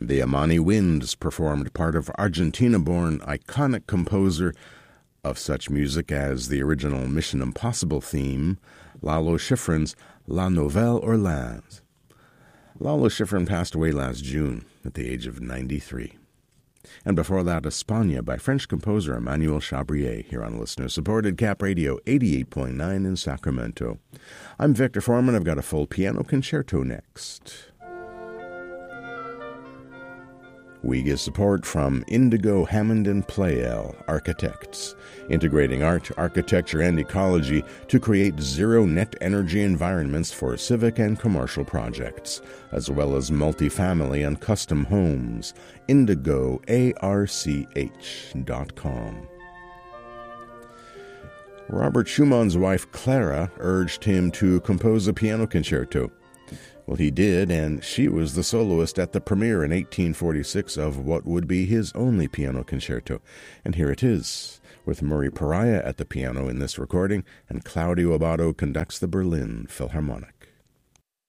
The Amani Winds performed part of Argentina-born iconic composer of such music as the original Mission Impossible theme, Lalo Schifrin's La Nouvelle Orleans. Lalo Schifrin passed away last June at the age of 93. And before that, España by French composer Emmanuel Chabrier, here on listener-supported Cap Radio 88.9 in Sacramento. I'm Victor Foreman. I've got a full piano concerto next. We get support from Indigo Hammond and Pleyel Architects, integrating art, architecture, and ecology to create zero-net energy environments for civic and commercial projects, as well as multifamily and custom homes. IndigoARCH.com. Robert Schumann's wife Clara urged him to compose a piano concerto. Well, he did, and she was the soloist at the premiere in 1846 of what would be his only piano concerto. And here it is, with Murray Pariah at the piano in this recording, and Claudio Abbado conducts the Berlin Philharmonic.